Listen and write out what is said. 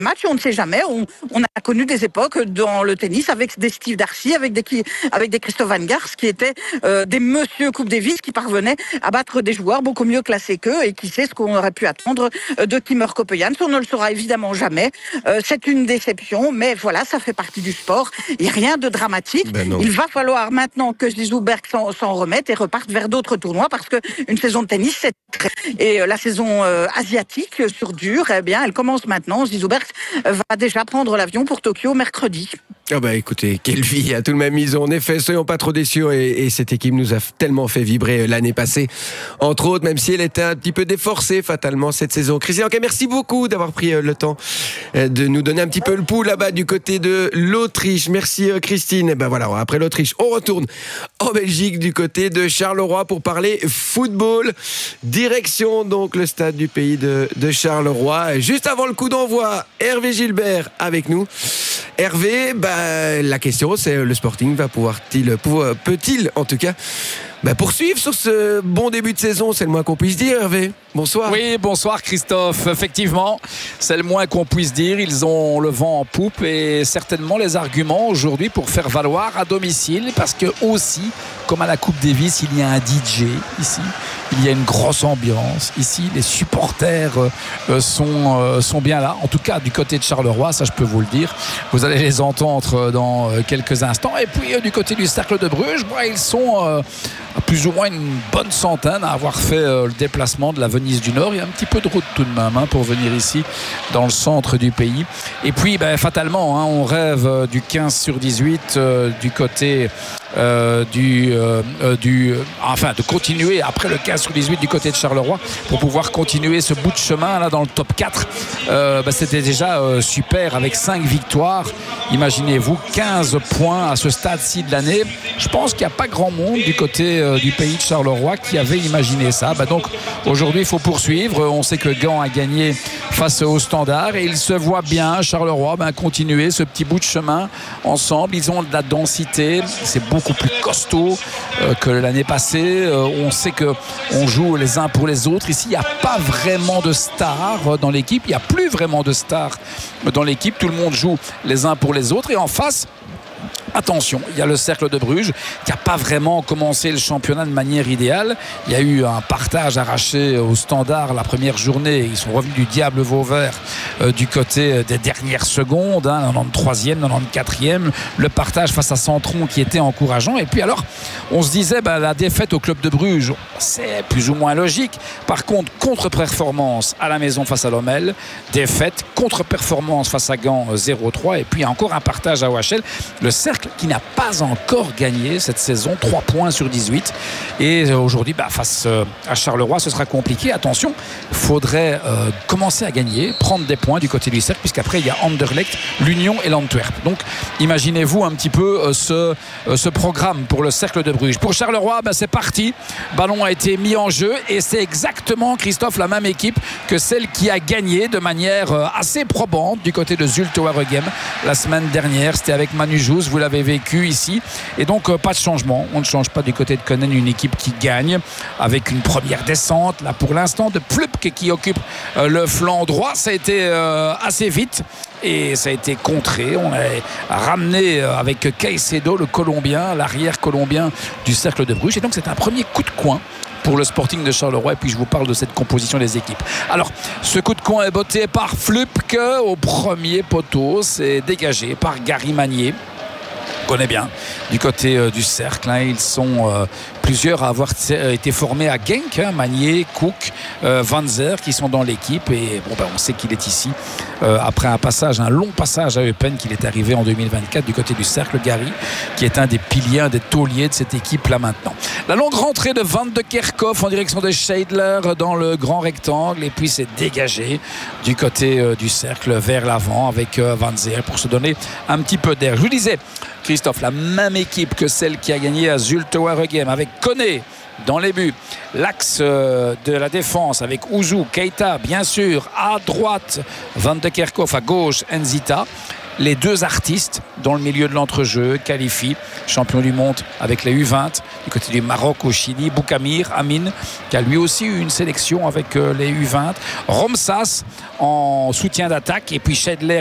match, on ne sait jamais. On a connu des époques dans le tennis avec des Steve Darcy, avec des Christophe Van Gars, qui étaient des monsieur Coupe Davis qui parvenaient à battre des joueurs beaucoup mieux classés qu'eux, et qui sait ce qu'on aurait pu attendre de Timur Coppejans. On ne le saura évidemment jamais. C'est une déception, mais voilà, ça fait partie du sport. Il n'y a rien de dramatique. Il va falloir maintenant que Zizou Berg s'en remette et reparte vers d'autres tournois, parce que une saison de tennis, c'est et la saison asiatique sur dur, eh bien, elle commence maintenant. Zizou Berg va déjà prendre l'avion pour Tokyo mercredi. Ah bah écoutez, quelle vie à tout de même ils ont. En effet, soyons pas trop déçus, et cette équipe nous a tellement fait vibrer l'année passée, entre autres, même si elle était un petit peu déforcée fatalement cette saison. Christian, merci beaucoup d'avoir pris le temps de nous donner un petit peu le pouls là-bas du côté de l'Autriche. Merci Christine. Et ben voilà, après l'Autriche, on retourne en Belgique du côté de Charleroi pour parler football. Direction donc le stade du pays de Charleroi. Juste avant le coup d'envoi, Hervé Gilbert avec nous. Hervé, la question c'est, le Sporting peut-il en tout cas poursuivre sur ce bon début de saison, c'est le moins qu'on puisse dire. Hervé, bonsoir. Oui, bonsoir Christophe. Effectivement, c'est le moins qu'on puisse dire. Ils ont le vent en poupe et certainement les arguments aujourd'hui pour faire valoir à domicile, parce que aussi, comme à la Coupe Davis, il y a un DJ ici. Il y a une grosse ambiance ici. Les supporters sont bien là. En tout cas, du côté de Charleroi, ça je peux vous le dire. Vous allez les entendre dans quelques instants. Et puis du côté du Cercle de Bruges, ils sont plus ou moins une bonne centaine à avoir fait le déplacement de la Venise du Nord. Il y a un petit peu de route tout de même pour venir ici dans le centre du pays. Et puis fatalement, on rêve du 15/18 du côté de continuer après le 15/18 du côté de Charleroi pour pouvoir continuer ce bout de chemin là dans le top 4. C'était déjà super avec 5 victoires. Imaginez-vous, 15 points à ce stade-ci de l'année. Je pense qu'il n'y a pas grand monde du côté du pays de Charleroi qui avait imaginé ça. Donc aujourd'hui il faut poursuivre. On sait que Gand a gagné face au Standard et il se voit bien Charleroi continuer ce petit bout de chemin ensemble. Ils ont de la densité, c'est beaucoup plus costaud que l'année passée. On sait qu'on joue les uns pour les autres. Ici il n'y a pas vraiment de stars dans l'équipe, il n'y a plus vraiment de stars dans l'équipe. Tout le monde joue les uns pour les autres, et en face, attention, il y a le Cercle de Bruges qui n'a pas vraiment commencé le championnat de manière idéale. Il y a eu un partage arraché au Standard la première journée. Ils sont revenus du diable Vauvert du côté des dernières secondes, 93e, 94e. Le partage face à Centron qui était encourageant. Et puis alors, on se disait, la défaite au club de Bruges, c'est plus ou moins logique. Par contre, contre-performance à la maison face à Lommel, défaite, contre-performance face à Gand 0-3, et puis encore un partage à OHL. Le Cercle qui n'a pas encore gagné cette saison, 3 points sur 18, et aujourd'hui face à Charleroi ce sera compliqué. Attention, il faudrait commencer à gagner, prendre des points du côté du Cercle, puisqu'après il y a Anderlecht, l'Union et l'Antwerp. Donc imaginez-vous un petit peu ce programme pour le Cercle de Bruges. Pour Charleroi, c'est parti, ballon a été mis en jeu, et c'est exactement, Christophe, la même équipe que celle qui a gagné de manière assez probante du côté de Zulte Waregem la semaine dernière. C'était avec Manu Jousse, vous l'avez vécu ici, et donc pas de changement. On ne change pas du côté de Konen, une équipe qui gagne avec une première descente là pour l'instant de Plupke qui occupe le flanc droit. Ça a été assez vite et ça a été contré. On a ramené avec Caicedo, le Colombien, l'arrière colombien du Cercle de Bruges, et donc c'est un premier coup de coin pour le Sporting de Charleroi. Et puis je vous parle de cette composition des équipes. Alors, ce coup de coin est botté par Flupke au premier poteau. C'est dégagé par Gary Magnier. On connaît bien du côté du Cercle. Ils sont plusieurs à avoir été formés à Genk, Magnier, Cook, Van Zer qui sont dans l'équipe, et on sait qu'il est ici après un long passage à Eupen, qu'il est arrivé en 2024 du côté du Cercle. Gary qui est un des piliers, un des tauliers de cette équipe là maintenant. La longue rentrée de Van de Kerkhoff en direction de Scheidler dans le grand rectangle, et puis c'est dégagé du côté du Cercle vers l'avant avec Van Zer pour se donner un petit peu d'air. Je vous disais, Christophe, la même équipe que celle qui a gagné à Zulte Waregem, avec Koné dans les buts, l'axe de la défense avec Ouzou, Keita bien sûr à droite, Van de Kerkhoff à gauche, Nzita, les deux artistes dans le milieu de l'entrejeu qualifient, champion du monde avec les U20 du côté du Maroc au Chili, Boukamir Amin qui a lui aussi eu une sélection avec les U20, Romsas en soutien d'attaque et puis Shedler